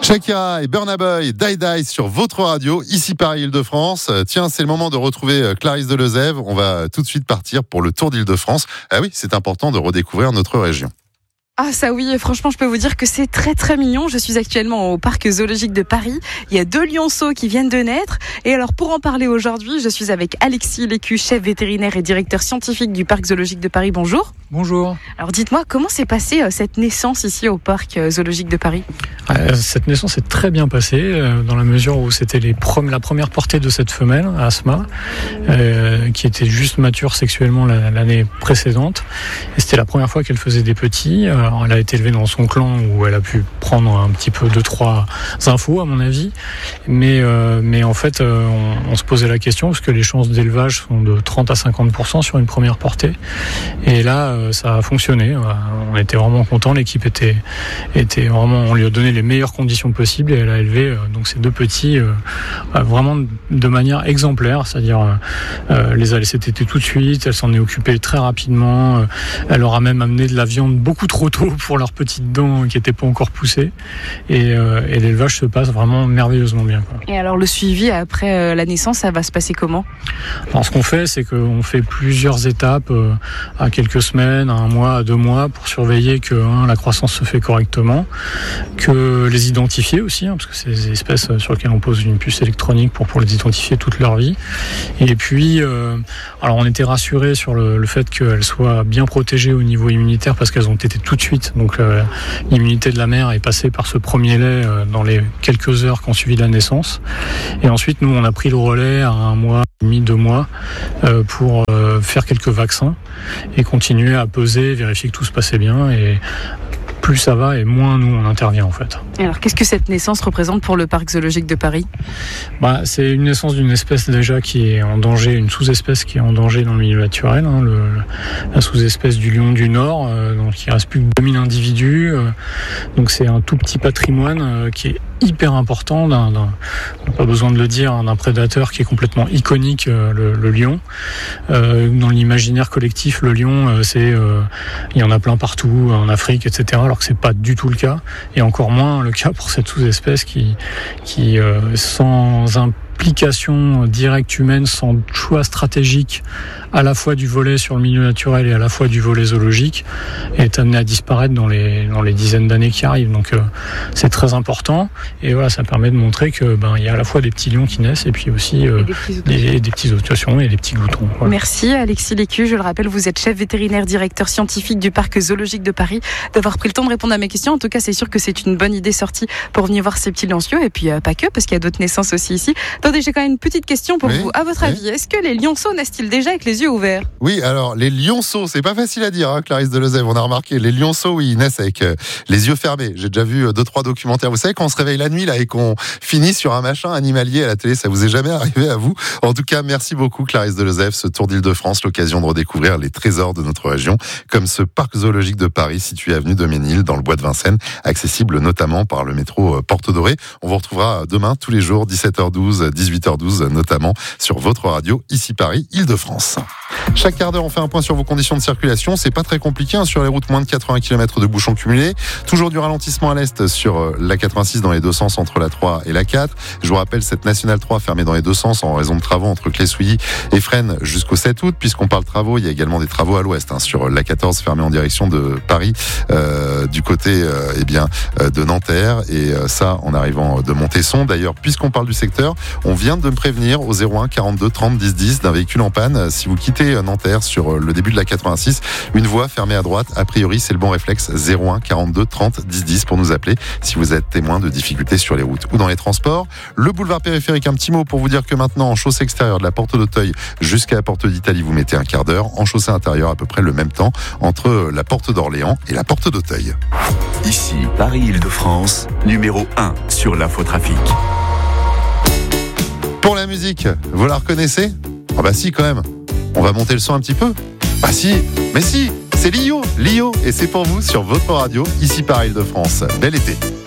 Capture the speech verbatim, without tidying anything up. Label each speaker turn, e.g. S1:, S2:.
S1: Shakira et Burna Boy, Die Die sur votre radio, ici Paris Île-de-France. Tiens, c'est le moment de retrouver Clarisse Delezève. On va tout de suite partir pour le Tour d'Île-de-France. Ah oui, c'est important de redécouvrir notre région.
S2: Ah ça oui, franchement je peux vous dire que c'est très très mignon. Je suis actuellement au parc zoologique de Paris. Il y a deux lionceaux qui viennent de naître. Et alors pour en parler aujourd'hui, je suis avec Alexis Lécu, chef vétérinaire et directeur scientifique du parc zoologique de Paris. Bonjour.
S3: Bonjour.
S2: Alors dites-moi, comment s'est passée cette naissance ici au parc zoologique de Paris ?
S3: euh, Cette naissance est très bien passée euh, dans la mesure où c'était les prom- la première portée de cette femelle, Asma, euh, qui était juste mature sexuellement la, l'année précédente. Et c'était la première fois qu'elle faisait des petits. Euh, Alors, elle a été élevée dans son clan où elle a pu prendre un petit peu deux, trois infos, à mon avis. Mais, euh, mais en fait, euh, on, on se posait la question parce que les chances d'élevage sont de trente à cinquante pour cent sur une première portée. Et là, euh, ça a fonctionné. On était vraiment contents. L'équipe était, était vraiment, on lui a donné les meilleures conditions possibles et elle a élevé euh, donc ces deux petits euh, vraiment de manière exemplaire. C'est-à-dire, euh, les a laissés téter tout de suite. Elle s'en est occupée très rapidement. Euh, elle leur a même amené de la viande beaucoup trop tôt pour leurs petites dents qui n'étaient pas encore poussées et, euh, et l'élevage se passe vraiment merveilleusement bien, quoi.
S2: Et alors le suivi après euh, la naissance, ça va se passer comment ?
S3: Alors ce qu'on fait, c'est qu'on fait plusieurs étapes euh, à quelques semaines, à un mois, à deux mois pour surveiller que hein, la croissance se fait correctement, que les identifier aussi, hein, parce que c'est des espèces sur lesquelles on pose une puce électronique pour, pour les identifier toute leur vie. Et puis, euh, alors on était rassurés sur le, le fait qu'elles soient bien protégées au niveau immunitaire parce qu'elles ont été tout de suite. Donc euh, l'immunité de la mère est passée par ce premier lait euh, dans les quelques heures qui ont suivi la naissance. Et ensuite, nous, on a pris le relais à un mois, demi, deux mois euh, pour euh, faire quelques vaccins et continuer à peser, vérifier que tout se passait bien. Et plus ça va et moins nous on intervient en fait.
S2: Et alors qu'est-ce que cette naissance représente pour le parc zoologique de Paris ?
S3: Bah, c'est une naissance d'une espèce déjà qui est en danger, une sous-espèce qui est en danger dans le milieu naturel, hein, le, la sous-espèce du lion du Nord, euh, donc il reste plus que deux mille individus, euh, donc c'est un tout petit patrimoine euh, qui est hyper important, d'un, d'un, pas besoin de le dire, hein, d'un prédateur qui est complètement iconique, euh, le, le lion. Euh, dans l'imaginaire collectif, le lion, euh, c'est, euh, il y en a plein partout, en Afrique, et cetera. Alors que c'est pas du tout le cas, et encore moins le cas pour cette sous-espèce qui, qui euh, sans implication directe humaine, sans choix stratégique à la fois du volet sur le milieu naturel et à la fois du volet zoologique, est amené à disparaître dans les, dans les dizaines d'années qui arrivent. Donc euh, c'est très important, et voilà, ça permet de montrer que ben il y a à la fois des petits lions qui naissent et puis aussi euh, des, des petits otations et des petits gloutons. Voilà.
S2: Merci Alexis Lécu, je le rappelle, vous êtes chef vétérinaire, directeur scientifique du parc zoologique de Paris, d'avoir pris le temps de répondre à mes questions. En tout cas, c'est sûr que c'est une bonne idée sortie pour venir voir ces petits lionceaux, et puis euh, pas que, parce qu'il y a d'autres naissances aussi ici. Attendez, j'ai quand même une petite question pour oui, vous. À votre oui. avis, est-ce que les lionceaux naissent-ils déjà avec les yeux ouverts ?
S1: Oui, alors les lionceaux, c'est pas facile à dire, hein, Clarisse Delezève. On a remarqué, les lionceaux, oui, ils naissent avec euh, les yeux fermés. J'ai déjà vu euh, deux, trois documentaires. Vous savez, quand on se réveille la nuit là et qu'on finit sur un machin animalier à la télé, ça vous est jamais arrivé à vous ? En tout cas, merci beaucoup, Clarisse Delezève. Ce Tour d'Île-de-France, l'occasion de redécouvrir les trésors de notre région, comme ce parc zoologique de Paris, situé avenue de Ménil, dans le bois de Vincennes, accessible notamment par le métro Porte Dorée. On vous retrouvera demain, tous les jours, dix-sept heures douze, dix-huit heures douze, notamment sur votre radio, ici Paris, Île-de-France. Chaque quart d'heure, on fait un point sur vos conditions de circulation. C'est pas très compliqué, hein, sur les routes, moins de quatre-vingts kilomètres de bouchons cumulés. Toujours du ralentissement à l'est sur la quatre-vingt-six dans les deux sens entre la trois et la quatre. Je vous rappelle, cette nationale trois fermée dans les deux sens en raison de travaux entre Clé-Souilly et Fresnes jusqu'au sept août. Puisqu'on parle travaux, il y a également des travaux à l'ouest, hein, sur la quatorze fermée en direction de Paris, euh, du côté euh, eh bien, euh, de Nanterre. Et euh, ça, en arrivant de Montesson. D'ailleurs, puisqu'on parle du secteur, on vient de me prévenir au zéro un quarante-deux trente dix dix d'un véhicule en panne. Si vous quittez Nanterre sur le début de la quatre-vingt-six, une voie fermée à droite, a priori c'est le bon réflexe, zéro un quarante-deux trente dix dix pour nous appeler si vous êtes témoin de difficultés sur les routes ou dans les transports. Le boulevard périphérique, un petit mot pour vous dire que maintenant en chaussée extérieure de la porte d'Auteuil jusqu'à la porte d'Italie, vous mettez un quart d'heure, en chaussée intérieure à peu près le même temps entre la porte d'Orléans et la porte d'Auteuil.
S4: Ici Paris Île-de-France, numéro un sur l'infotrafic.
S1: Pour la musique, vous la reconnaissez ? Ah bah si quand même. On va monter le son un petit peu ? Ah si, mais si, c'est Lio, Lio, et c'est pour vous sur votre radio, ici par Île-de-France. Bel été.